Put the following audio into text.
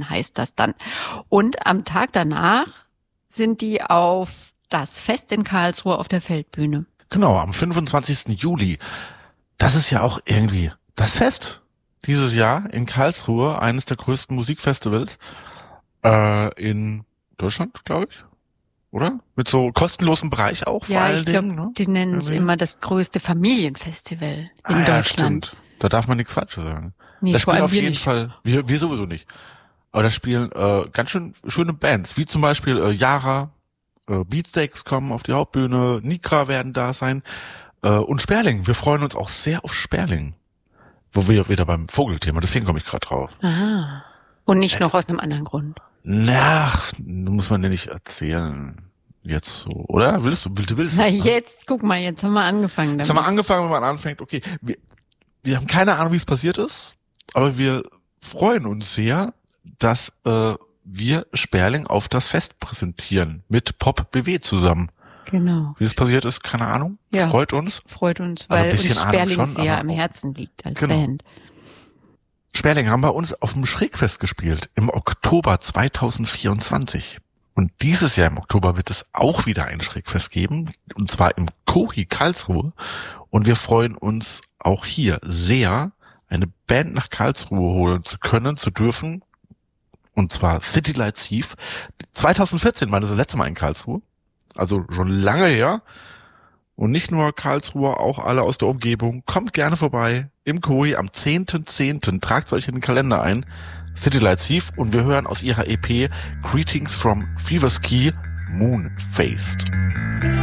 Festspielen heißt das dann. Und am Tag danach sind die auf das Fest in Karlsruhe auf der Feldbühne. Genau, am 25. Juli. Das ist ja auch irgendwie das Fest dieses Jahr in Karlsruhe, eines der größten Musikfestivals in Deutschland, glaube ich. Oder? Mit so kostenlosem Bereich auch vor allen Dingen. Ich glaube, die nennen es immer das größte Familienfestival in Deutschland. Ja, stimmt. Da darf man nichts Falsches sagen. Nee, Da spielen auf jeden nicht. Fall, wir sowieso nicht. Aber da spielen ganz schön schöne Bands, wie zum Beispiel Yara, Beatsteaks kommen auf die Hauptbühne, Nikra werden da sein und Sperling. Wir freuen uns auch sehr auf Sperling. Wo wir wieder beim Vogelthema, deswegen komme ich gerade drauf. Aha. Und nicht noch aus einem anderen Grund. Ach, muss man ja nicht erzählen. Jetzt so, oder? Du willst Na es, ne? jetzt, guck mal, jetzt haben wir angefangen damit. Jetzt haben wir angefangen, wenn man anfängt, okay, wir haben keine Ahnung, wie es passiert ist, aber wir freuen uns sehr, dass wir Sperling auf das Fest präsentieren, mit Pop BW zusammen. Genau. Wie es passiert ist, keine Ahnung. Ja. Freut uns. Freut uns, Also weil ein uns bisschen Ahnung Sperling schon, sehr aber am auch- Herzen liegt als Genau. Band. Sperling haben bei uns auf dem Schrägfest gespielt, im Oktober 2024. Und dieses Jahr im Oktober wird es auch wieder ein Schrägfest geben, und zwar im Kori Karlsruhe. Und wir freuen uns auch hier sehr, eine Band nach Karlsruhe holen zu können, zu dürfen. Und zwar City Lights Thief. 2014 war das letzte Mal in Karlsruhe. Also schon lange her. Und nicht nur Karlsruhe, auch alle aus der Umgebung. Kommt gerne vorbei im Koi am 10.10. Tragt euch in den Kalender ein. City Lights Thief. Und wir hören aus ihrer EP Greetings from Fever's Key, Moon Faced.